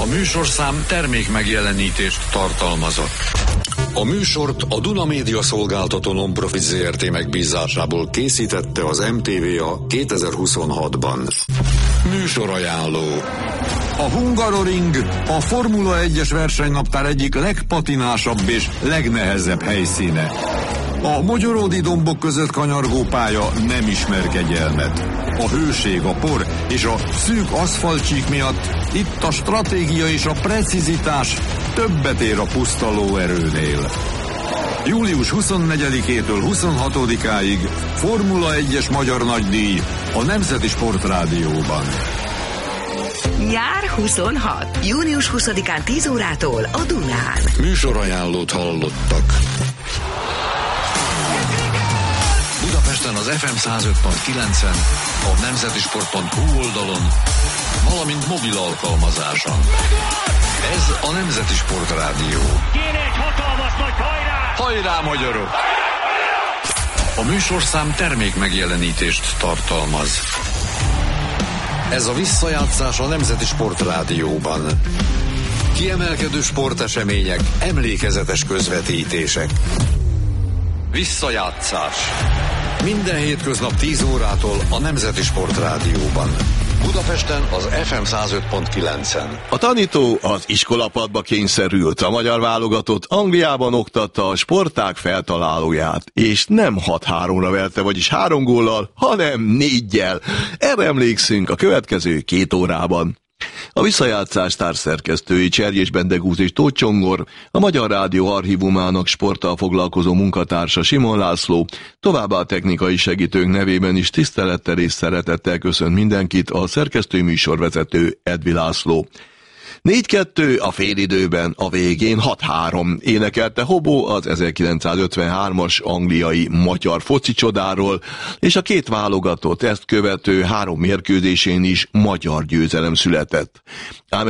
műsorszám termék megjelenítést tartalmazott. A műsort a Duna Média Szolgáltató Non-Profit Zrt. Megbízásából készítette az MTVA 2026-ban. Műsorajánló. A Hungaroring a Formula 1-es versenynaptár egyik legpatinásabb és legnehezebb helyszíne. A mogyoródi dombok között kanyargó pálya nem ismer kegyelmet. A hőség, a por és a szűk aszfaltcsík miatt itt a stratégia és a precizitás többet ér a puszta lóerőnél. Július 24-től 26-áig Formula 1-es magyar nagydíj a Nemzeti Sportrádióban. Nyár 26. Június 20-án 10 órától a Dunán. Műsorajánlót hallottak. Budapesten az FM 105.9-en, a nemzetisport.hu oldalon, valamint mobil alkalmazáson. Ez a Nemzeti Sportrádió. Kéne egy hatalmas nagy hajrá! Hajrá, magyarok! A műsorszám termék megjelenítést tartalmaz. Ez a visszajátszás a Nemzeti Sportrádióban. Kiemelkedő sportesemények, emlékezetes közvetítések. Visszajátszás. Minden hétköznap 10 órától a Nemzeti Sportrádióban. Budapesten az FM 105.9-en. A tanító az iskolapadba kényszerült, a magyar válogatott Angliában oktatta a sportág feltalálóját, és nem 6-3-ra verte, vagyis 3 góllal, hanem 4-jel. Erre emlékszünk a következő 2 órában. A visszajátszás társszerkesztői Cserjés Bendegúz és Tóth Csongor, a Magyar Rádió archívumának sporttal foglalkozó munkatársa Simon László, továbbá a technikai segítők nevében is tisztelettel és szeretettel köszönt mindenkit a szerkesztő műsorvezető Edvi László. 4-2 a félidőben, a végén 6-3 énekelte Hobó az 1953-as angliai magyar foci csodáról, és a 2 válogatott ezt követő 3 mérkőzésén is magyar győzelem született. Ám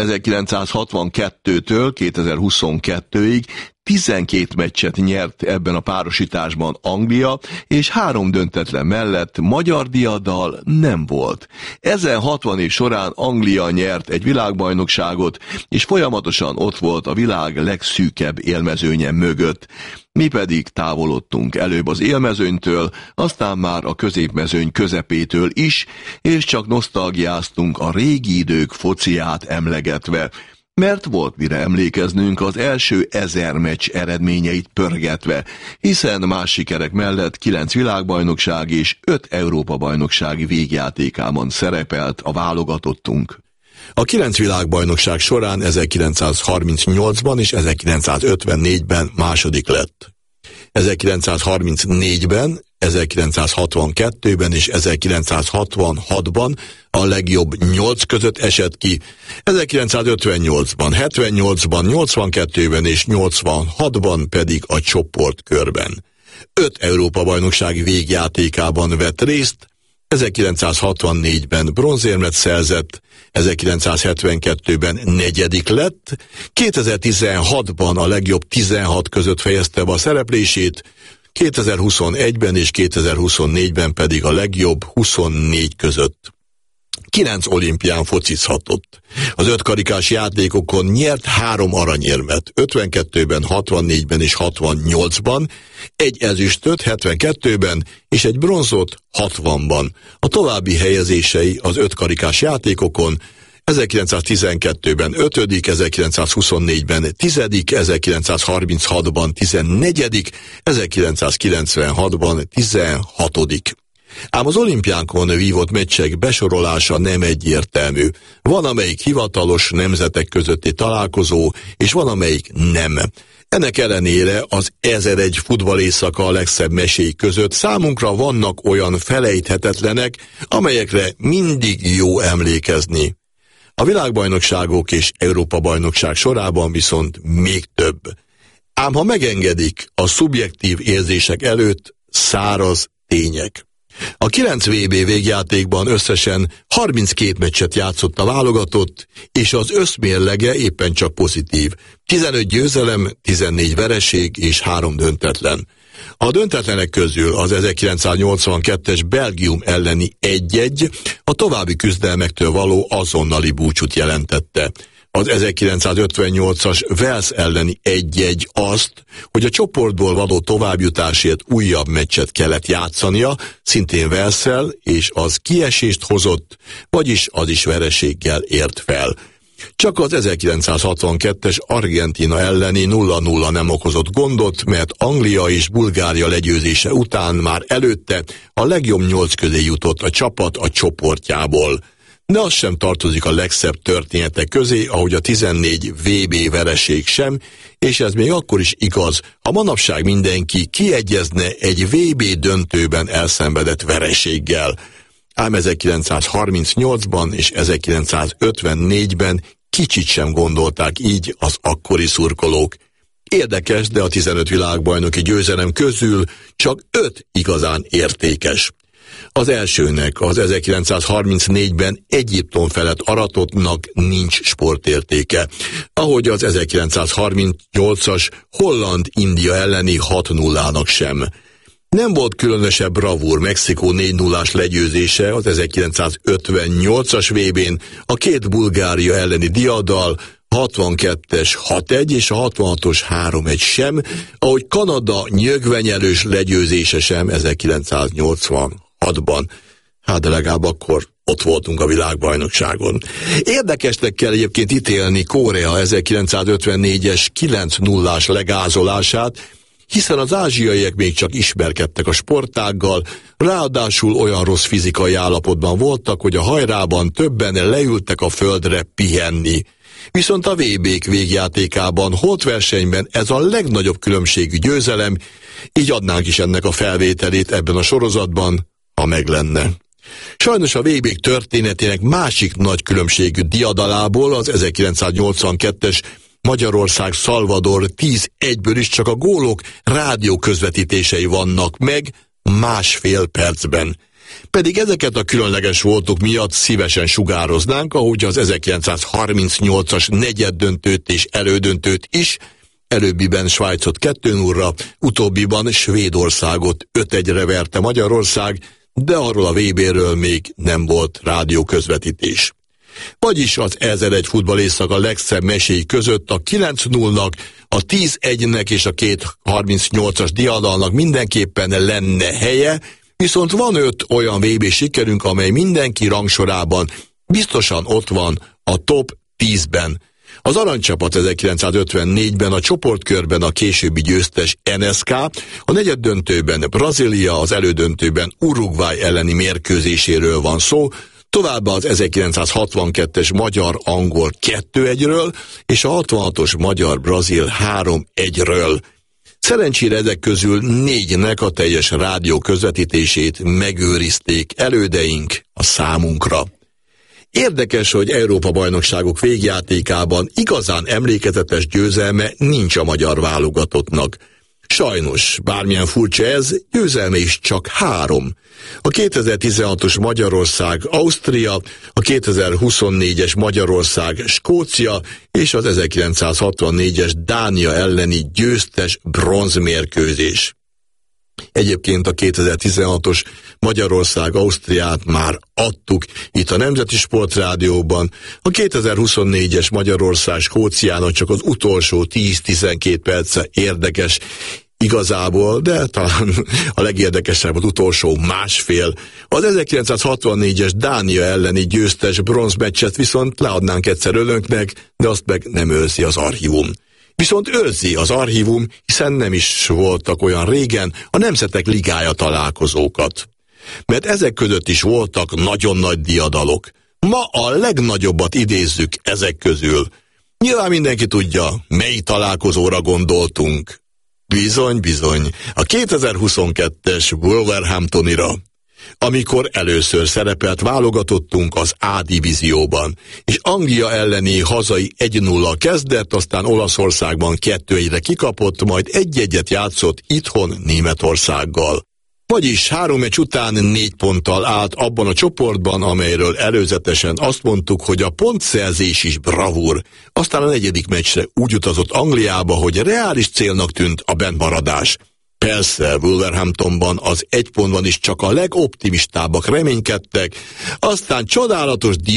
1962-től 2022-ig 12 meccset nyert ebben a párosításban Anglia, és 3 döntetlen mellett magyar diadal nem volt. Ezen 60 év során Anglia nyert egy világbajnokságot, és folyamatosan ott volt a világ legszűkebb élmezőnye mögött. Mi pedig távolodtunk előbb az élmezőnytől, aztán már a középmezőny közepétől is, és csak nosztalgiáztunk a régi idők fociát emlegetve, mert volt mire emlékeznünk az első 1000 meccs eredményeit pörgetve, hiszen más sikerek mellett 9 világbajnokság és 5 Európa-bajnoksági végjátékában szerepelt a válogatottunk. A 9 világbajnokság során 1938-ban és 1954-ben második lett. 1934-ben, 1962-ben és 1966-ban a legjobb 8 között esett ki, 1958-ban, 78-ban, 82-ben és 86-ban pedig a csoportkörben. 5 Európa-bajnoksági végjátékában vett részt, 1964-ben bronzérmet szerzett, 1972-ben 4. lett, 2016-ban a legjobb 16 között fejezte be a szereplését, 2021-ben és 2024-ben pedig a legjobb 24 között. 9 olimpián focizhatott. Az 5 karikás játékokon nyert 3 aranyérmet, 52-ben, 64-ben és 68-ban, 1 ezüstöt 72-ben és 1 bronzot 60-ban. A további helyezései az 5 karikás játékokon 1912-ben 5., 1924-ben 10., 1936-ban 14., 1996-ban 16. Ám az olimpiánkon vívott meccsek besorolása nem egyértelmű. Van, amelyik hivatalos nemzetek közötti találkozó, és van, amelyik nem. Ennek ellenére az 1001 futballészaka a legszebb mesék között számunkra vannak olyan felejthetetlenek, amelyekre mindig jó emlékezni. A világbajnokságok és Európa-bajnokság sorában viszont még több. Ám ha megengedik a szubjektív érzések előtt, száraz tények. A 9 VB végjátékban összesen 32 meccset játszott a válogatott, és az összmérlege éppen csak pozitív. 15 győzelem, 14 vereség és 3 döntetlen. A döntetlenek közül az 1982-es Belgium elleni 1-1 a további küzdelmektől való azonnali búcsút jelentette. az 1958-as Wales elleni 1-1 azt, hogy a csoportból való továbbjutásért újabb meccset kellett játszania, szintén Walessel, és az kiesést hozott, vagyis az is vereséggel ért fel. Csak az 1962-es Argentína elleni 0-0 nem okozott gondot, mert Anglia és Bulgária legyőzése után már előtte a legjobb 8 közé jutott a csapat a csoportjából. De az sem tartozik a legszebb történetek közé, ahogy a 14 VB vereség sem, és ez még akkor is igaz, ha manapság mindenki kiegyezne egy VB döntőben elszenvedett vereséggel. Ám 1938-ban és 1954-ben kicsit sem gondolták így az akkori szurkolók. Érdekes, de a 15 világbajnoki győzelem közül csak 5 igazán értékes. Az elsőnek, az 1934-ben Egyiptom felett aratottnak nincs sportértéke, ahogy az 1938-as Holland-India elleni 6-0-nak sem. Nem volt különösebb bravúr Mexikó 4-0-ás legyőzése az 1958-as VB-n, a két Bulgária elleni diaddal, 62-es 6-1 és a 66-os 3-1 sem, ahogy Kanada nyögvenyelős legyőzése sem 1986-ban. Hát de legalább akkor ott voltunk a világbajnokságon. Érdekesnek kell egyébként ítélni Korea 1954-es 9-0-ás legázolását, hiszen az ázsiaiak még csak ismerkedtek a sportággal, ráadásul olyan rossz fizikai állapotban voltak, hogy a hajrában többen leültek a földre pihenni. Viszont a VB-k végjátékában, holtversenyben ez a legnagyobb különbségű győzelem, így adnánk is ennek a felvételét ebben a sorozatban, ha meg lenne. Sajnos a VB-k történetének másik nagy különbségű diadalából az 1982-es Magyarország-Salvador 10-1-ből is csak a gólok rádió közvetítései vannak meg 1,5 percben. Pedig ezeket a különleges voltok miatt szívesen sugároznánk, ahogy az 1938-as negyeddöntőt és elődöntőt is, előbbiben Svájcot 2-0-ra, utóbbiban Svédországot 5-1-re verte Magyarország, de arról a VB-ről még nem volt rádió közvetítés. Vagyis az 1001 futballészak a legszebb meséi között a 9-0-nak, a 10-1-nek és a 2-38-as diadalnak mindenképpen lenne helye, viszont van 5 olyan VB sikerünk, amely mindenki rangsorában biztosan ott van a top 10-ben. Az aranycsapat 1954-ben a csoportkörben a későbbi győztes NSK, a negyeddöntőben Brazília, az elődöntőben Uruguay elleni mérkőzéséről van szó, továbbá az 1962-es magyar-angol 2-1-ről és a 66-os magyar-brazil 3-1-ről. Szerencsére ezek közül 4-nek a teljes rádió közvetítését megőrizték elődeink a számunkra. Érdekes, hogy Európa-bajnokságok végjátékában igazán emlékezetes győzelme nincs a magyar válogatottnak. Sajnos, bármilyen furcsa ez, győzelme is csak 3. A 2016-os Magyarország-Ausztria, a 2024-es Magyarország-Skócia és az 1964-es Dánia elleni győztes bronzmérkőzés. Egyébként a 2016-os Magyarország-Ausztriát már adtuk itt a Nemzeti Sportrádióban, a 2024-es Magyarország-Skóciának csak az utolsó 10-12 perce érdekes igazából, de talán a legérdekesebb az utolsó 1,5. Az 1964-es Dánia elleni győztes bronzmeccset viszont leadnánk egyszer önöknek, de azt meg nem őrzi az archívum. Viszont őrzi az archívum, hiszen nem is voltak olyan régen a Nemzetek Ligája találkozókat. Mert ezek között is voltak nagyon nagy diadalok. Ma a legnagyobbat idézzük ezek közül. Nyilván mindenki tudja, mely találkozóra gondoltunk. Bizony, a 2022-es Wolverhamptonira, amikor először szerepelt válogatottunk az A divízióban, és Anglia elleni hazai 1-0 kezdett, aztán Olaszországban 2-1-re kikapott, majd 1-1-et játszott itthon Németországgal. Vagyis 3 meccs után 4 ponttal állt abban a csoportban, amelyről előzetesen azt mondtuk, hogy a pontszerzés is bravúr. Aztán a 4. meccsre úgy utazott Angliába, hogy reális célnak tűnt a bentmaradás. Persze, Wolverhamptonban az 1 pontban is csak a legoptimistábbak reménykedtek, aztán csodálatos